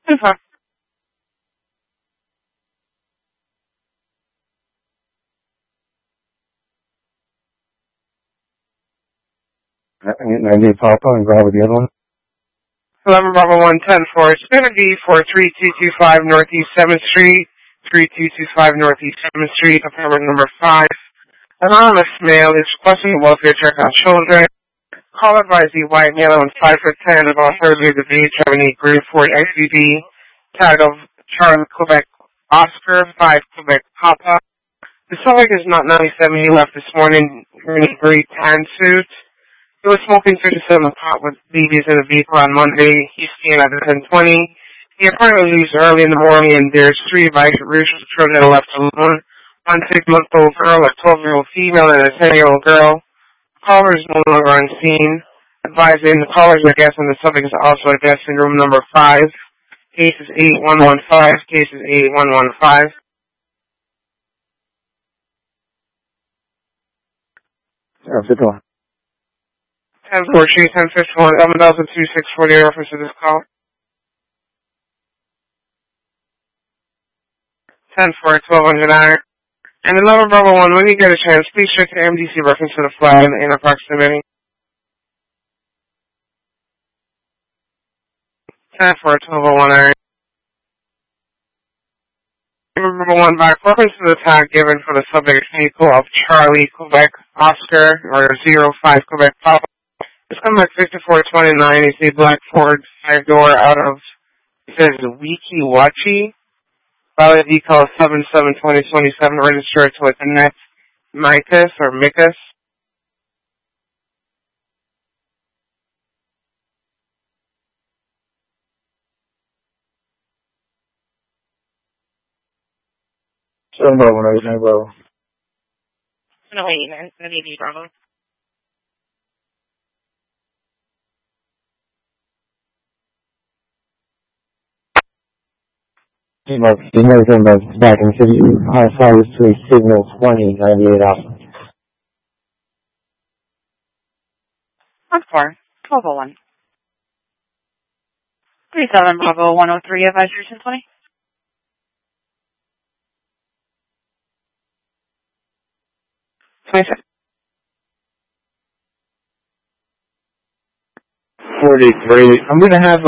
Okay. 98 Papa and Bravo the other one. 11 Bravo 110 for it's going to be for 3225 Northeast 7th Street, 3225 Northeast 7th Street, apartment number 5. Anonymous male is requesting a welfare check on children. Caller by the white male on 5'10", about 30 years of age, having a grade 4 XVD, tag of Charlie Quebec Oscar, 5 Quebec Papa. The subject is not 97. He left this morning wearing a gray tan suit. He was smoking 57 pot with BBs in the vehicle on Monday. He's staying at the 1020. He apparently leaves early in the morning, and there's 3 biracial children left alone. 1 6-month-old girl, a 12-year-old female, and a 10-year-old girl. Caller is no longer on scene. Advising the caller is a guest, and the subject is also a guest in room number 5. Case is 8115. Case is 8115. How's it going? 10-4 Street, 1051, 11,2640, reference to this call. 10-4, 1209. And 11 Bravo 1, when you get a chance, please check the MDC reference to the flag in the proximity. 10-4, 1201. 11 Bravo 1, by reference to the tag given for the subject vehicle of Charlie Quebec Oscar, or 05 Quebec Papa. It's coming at 5429. It's a black Ford 5-door out of, it says, Wikiwachi. Valid decal 7/7/2027, registered with Annette Micus or Micus. Bravo 99 Bravo. No, wait, 98 Bravo. The American back in city, flies to signal 20, 98 Alpha. 1-4, 1201. 37 Bravo 103, advisory 1020. 26. 43. I'm going to have,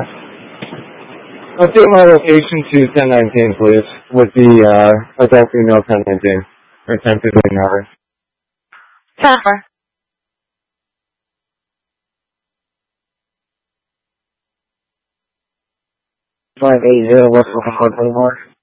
I'll take my location to 1019, please, with the, adult female 1019, or 1015 rather. 10-4. 580, what's the 1 more?